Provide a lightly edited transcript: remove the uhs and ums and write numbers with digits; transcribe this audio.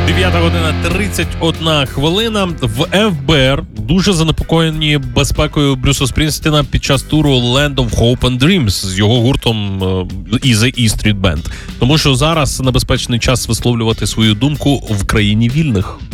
9:31 в ФБР дуже занепокоєні безпекою Брюса Спрінстіна під час туру Land of Hope and Dreams з його гуртом The E Street Band. Тому що зараз небезпечний час висловлювати свою думку в країні вільних.